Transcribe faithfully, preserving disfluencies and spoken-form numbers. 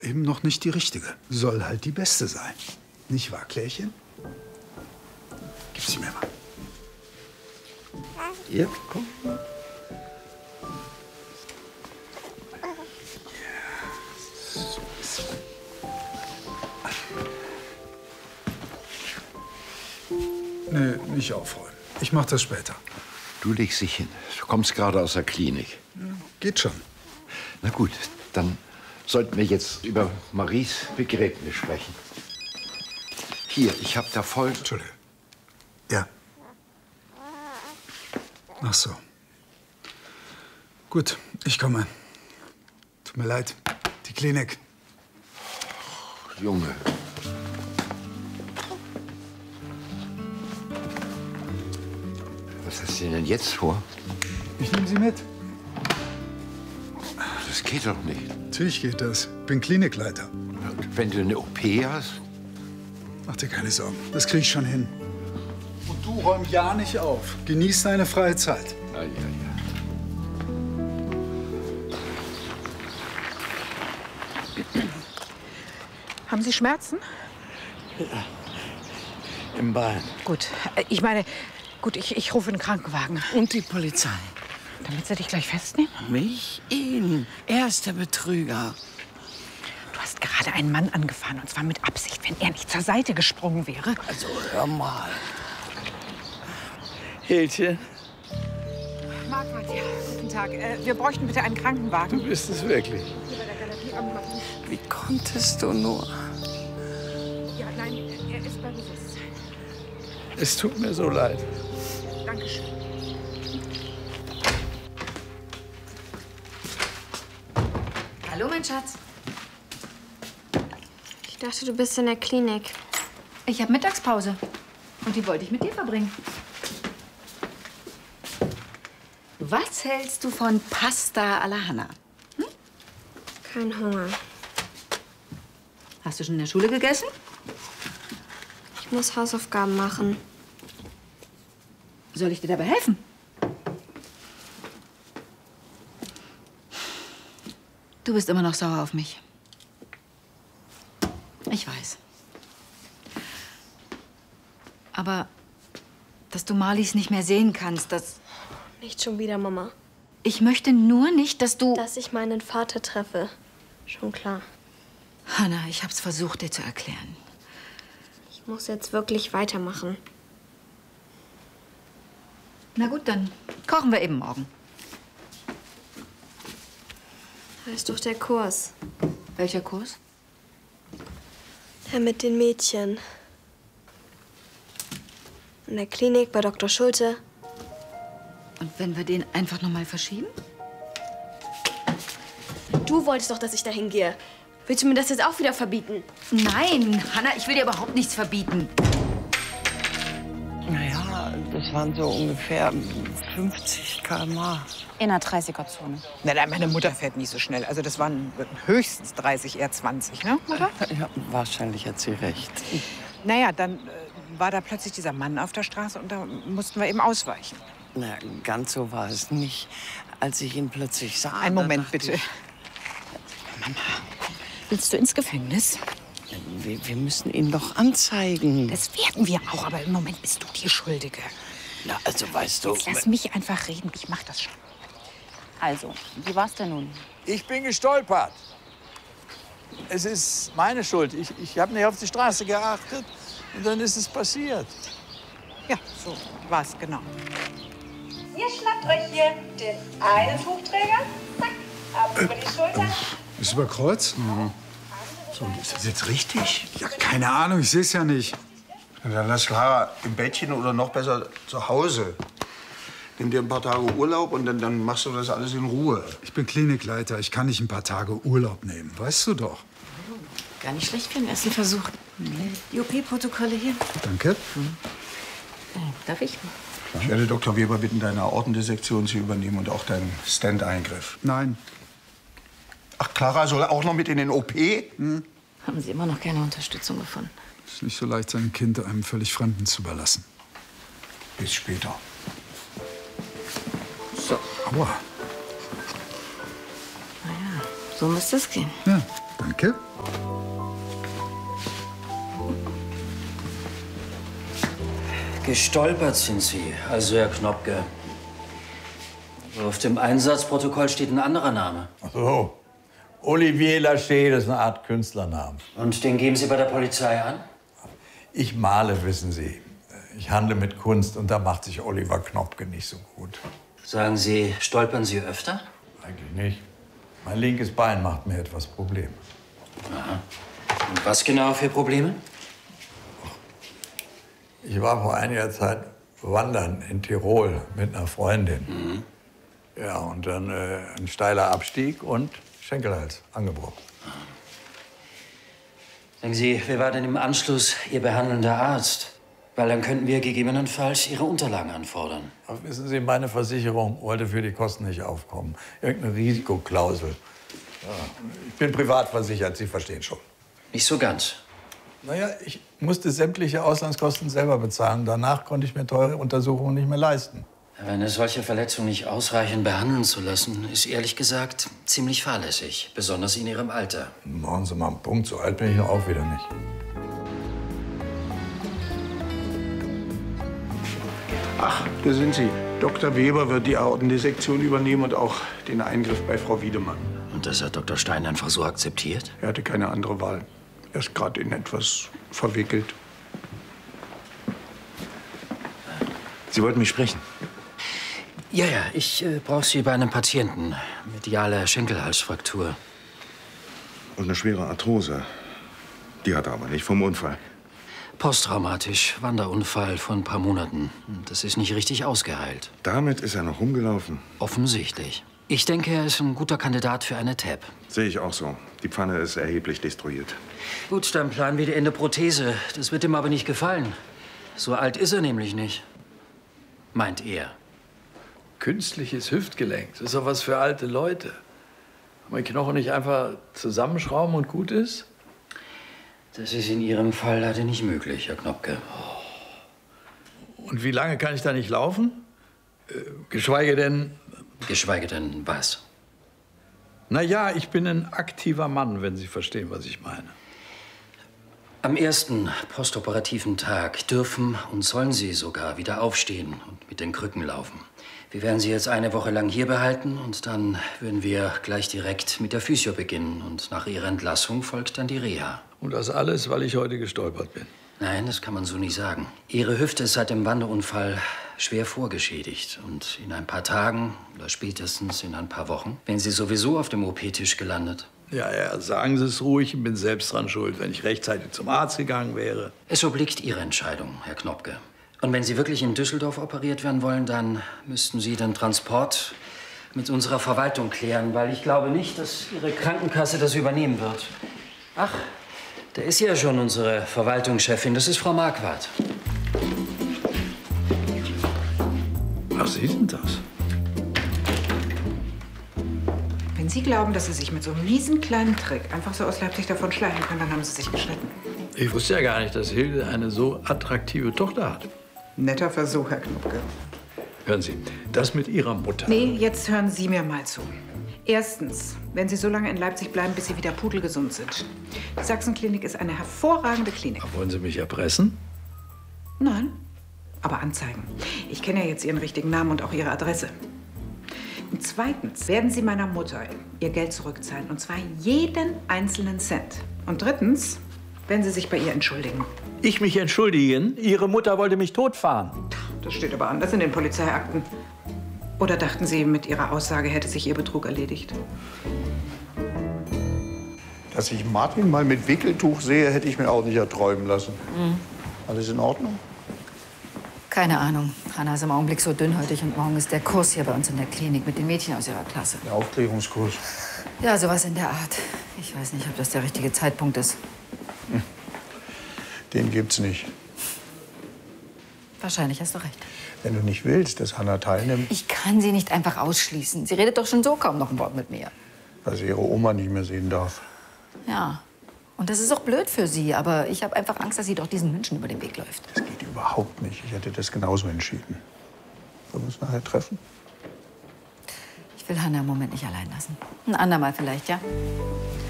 Eben noch nicht die richtige. Soll halt die beste sein. Nicht wahr, Klärchen? Gib sie mir mal. Ja, komm. Nee, nicht aufräumen. Ich mach das später. Du legst dich hin. Du kommst gerade aus der Klinik. Ja, geht schon. Na gut, dann sollten wir jetzt über Maries Begräbnis sprechen. Hier, ich habe da voll... Entschuldige. Ja. Ach so. Gut, ich komme. Tut mir leid. Die Klinik. Junge. Was hast du denn jetzt vor? Ich nehme Sie mit. Das geht doch nicht. Natürlich geht das. Bin Klinikleiter. Wenn du eine O P hast? Mach dir keine Sorgen. Das krieg ich schon hin. Und du räum ja nicht auf. Genieß deine freie Zeit. Ja, ja, ja. Haben Sie Schmerzen? Ja. Im Bein. Gut. Äh, Ich meine, gut, ich, ich rufe einen Krankenwagen. Und die Polizei. Damit sie dich gleich festnehmen? Mich? Ihn. Er ist der Betrüger. Du hast gerade einen Mann angefahren, und zwar mit Absicht, wenn er nicht zur Seite gesprungen wäre. Also, hör mal. Hilchen, Marquardt, ja, guten Tag. Äh, wir bräuchten bitte einen Krankenwagen. du bist es wirklich. Hier bei der Galerie am Bahnhof. Wie konntest du nur? Ja, nein, er ist bei Bewusstsein. Es tut mir so leid. Dankeschön. Hallo, mein Schatz. Ich dachte, du bist in der Klinik. Ich habe Mittagspause. Und die wollte ich mit dir verbringen. Was hältst du von Pasta alla Hanna? Hm? Kein Hunger. Hast du schon in der Schule gegessen? Ich muss Hausaufgaben machen. Soll ich dir dabei helfen? Du bist immer noch sauer auf mich. Ich weiß. Aber dass du Marlies nicht mehr sehen kannst, das... Nicht schon wieder, Mama. Ich möchte nur nicht, dass du... Dass ich meinen Vater treffe. Schon klar. Hanna, ich hab's versucht, dir zu erklären. Ich muss jetzt wirklich weitermachen. Na gut, dann kochen wir eben morgen. Da ist doch der Kurs. Welcher Kurs? Der mit den Mädchen. In der Klinik bei Doktor Schulte. Und wenn wir den einfach noch mal verschieben? Du wolltest doch, dass ich da hingehe. Willst du mir das jetzt auch wieder verbieten? Nein, Hanna, ich will dir überhaupt nichts verbieten. Naja, das waren so ungefähr fünfzig Kilometer pro Stunde. In einer dreißiger-Zone. Na, na, meine Mutter fährt nie so schnell. Also das waren höchstens dreißig, eher zwanzig, ne, Mutter? Ja, wahrscheinlich hat sie recht. Naja, dann äh, war da plötzlich dieser Mann auf der Straße und da mussten wir eben ausweichen. Na, ganz so war es nicht. Als ich ihn plötzlich sah... Einen da Moment, dachte bitte. ich, Mama, willst du ins Gefängnis? wir, wir müssen ihn doch anzeigen. Das werden wir auch, aber im Moment bist du die Schuldige. Na, also, weißt du... Jetzt lass mich einfach reden, ich mach das schon. Also, wie war's denn nun? Ich bin gestolpert. Es ist meine Schuld. Ich, ich habe nicht auf die Straße geachtet und dann ist es passiert. Ja, so war's, genau. Ihr schnappt euch hier den einen Tuchträger, zack, ab über die Schulter. Ist über Kreuz? Mhm. So, ist das jetzt richtig? Ja, keine Ahnung, ich sehe es ja nicht. Na, dann lass Clara im Bettchen oder noch besser zu Hause. Nimm dir ein paar Tage Urlaub und dann, dann machst du das alles in Ruhe. Ich bin Klinikleiter, ich kann nicht ein paar Tage Urlaub nehmen, weißt du doch. Gar nicht schlecht für den ersten Versuch. Die O P-Protokolle hier. Danke. Äh, darf ich? Ich werde Doktor Weber bitten, deine Aortendissektion zu übernehmen und auch deinen Stent-Eingriff. Nein. Ach, Clara soll auch noch mit in den O P? Hm. Haben Sie immer noch keine Unterstützung gefunden? Es ist nicht so leicht, sein Kind einem völlig Fremden zu überlassen. Bis später. So. Aua. Na ja, so müsste es gehen. Ja, danke. Gestolpert sind Sie, also Herr Knopke. Auf dem Einsatzprotokoll steht ein anderer Name. Ach so. Olivier Lacher, das ist eine Art Künstlername. Und den geben Sie bei der Polizei an? Ich male, wissen Sie. Ich handle mit Kunst und da macht sich Oliver Knopke nicht so gut. Sagen Sie, stolpern Sie öfter? Eigentlich nicht. Mein linkes Bein macht mir etwas Probleme. Aha. Und was genau für Probleme? Ich war vor einiger Zeit wandern in Tirol mit einer Freundin. Mhm. Ja, und dann äh, ein steiler Abstieg und Schenkelhals angebrochen. Sagen Sie, wer war denn im Anschluss Ihr behandelnder Arzt? Weil dann könnten wir gegebenenfalls Ihre Unterlagen anfordern. Ach, wissen Sie, meine Versicherung wollte für die Kosten nicht aufkommen. Irgendeine Risikoklausel. Ja, ich bin privat versichert, Sie verstehen schon. Nicht so ganz. Naja, ich musste sämtliche Auslandskosten selber bezahlen. Danach konnte ich mir teure Untersuchungen nicht mehr leisten. Eine solche Verletzung nicht ausreichend behandeln zu lassen, ist ehrlich gesagt ziemlich fahrlässig. Besonders in Ihrem Alter. Machen Sie mal einen Punkt, so alt bin ich auch wieder nicht. Ach, da sind Sie. Doktor Weber wird die Aortendissektion übernehmen und auch den Eingriff bei Frau Wiedemann. Und das hat Doktor Stein einfach so akzeptiert? Er hatte keine andere Wahl. Er ist gerade in etwas verwickelt. Sie wollten mich sprechen? Ja, ja, ich äh, brauche Sie bei einem Patienten. Mediale Schenkelhalsfraktur. Und eine schwere Arthrose. Die hat er aber nicht vom Unfall. Posttraumatisch, Wanderunfall von ein paar Monaten. Das ist nicht richtig ausgeheilt. Damit ist er noch rumgelaufen? Offensichtlich. Ich denke, er ist ein guter Kandidat für eine T A P. Sehe ich auch so. Die Pfanne ist erheblich destruiert. Gut, dann planen wir die Endoprothese. Das wird ihm aber nicht gefallen. So alt ist er nämlich nicht. Meint er. Künstliches Hüftgelenk, das ist doch was für alte Leute. Kann man Knochen nicht einfach zusammenschrauben und gut ist? Das ist in Ihrem Fall leider nicht möglich, Herr Knopke. Und wie lange kann ich da nicht laufen? Äh, geschweige denn... Geschweige denn was? Na ja, ich bin ein aktiver Mann, wenn Sie verstehen, was ich meine. Am ersten postoperativen Tag dürfen und sollen Sie sogar wieder aufstehen und mit den Krücken laufen. Wir werden Sie jetzt eine Woche lang hier behalten und dann würden wir gleich direkt mit der Physio beginnen. Und nach Ihrer Entlassung folgt dann die Reha. Und das alles, weil ich heute gestolpert bin? Nein, das kann man so nicht sagen. Ihre Hüfte ist seit dem Wanderunfall schwer vorgeschädigt. Und in ein paar Tagen oder spätestens in ein paar Wochen wären Sie sowieso auf dem O P-Tisch gelandet. Ja, ja, sagen Sie es ruhig, ich bin selbst dran schuld, wenn ich rechtzeitig zum Arzt gegangen wäre. Es obliegt Ihre Entscheidung, Herr Knopke. Und wenn Sie wirklich in Düsseldorf operiert werden wollen, dann müssten Sie den Transport mit unserer Verwaltung klären, weil ich glaube nicht, dass Ihre Krankenkasse das übernehmen wird. Ach, da ist ja schon unsere Verwaltungschefin, das ist Frau Marquardt. Was ist denn das? Wenn Sie glauben, dass Sie sich mit so einem miesen kleinen Trick einfach so aus Leipzig davon schleichen können, dann haben Sie sich geschnitten. Ich wusste ja gar nicht, dass Hilde eine so attraktive Tochter hat. Netter Versuch, Herr Knopke. Hören Sie, das mit Ihrer Mutter. Nee, jetzt hören Sie mir mal zu. Erstens, wenn Sie so lange in Leipzig bleiben, bis Sie wieder pudelgesund sind. Die Sachsenklinik ist eine hervorragende Klinik. Wollen Sie mich erpressen? Nein, aber anzeigen. Ich kenne ja jetzt Ihren richtigen Namen und auch Ihre Adresse. Und zweitens werden Sie meiner Mutter ihr Geld zurückzahlen, und zwar jeden einzelnen Cent. Und drittens werden Sie sich bei ihr entschuldigen. Ich mich entschuldigen? Ihre Mutter wollte mich totfahren. Das steht aber anders in den Polizeiakten. Oder dachten Sie, mit Ihrer Aussage hätte sich Ihr Betrug erledigt? Dass ich Martin mal mit Wickeltuch sehe, hätte ich mir auch nicht erträumen lassen. Mhm. Alles in Ordnung? Keine Ahnung. Hanna ist im Augenblick so dünnhäutig und morgen ist der Kurs hier bei uns in der Klinik mit den Mädchen aus ihrer Klasse. Der Aufklärungskurs. Ja, sowas in der Art. Ich weiß nicht, ob das der richtige Zeitpunkt ist. Hm. Den gibt's nicht. Wahrscheinlich hast du recht. Wenn du nicht willst, dass Hanna teilnimmt, Ich kann sie nicht einfach ausschließen. Sie redet doch schon so kaum noch ein Wort mit mir. weil sie ihre Oma nicht mehr sehen darf. Ja. Und das ist auch blöd für sie, aber ich habe einfach Angst, dass sie doch diesen Menschen über den Weg läuft. Das geht überhaupt nicht. Ich hätte das genauso entschieden. Wollen wir uns nachher treffen? Ich will Hanna im Moment nicht allein lassen. Ein andermal vielleicht, ja?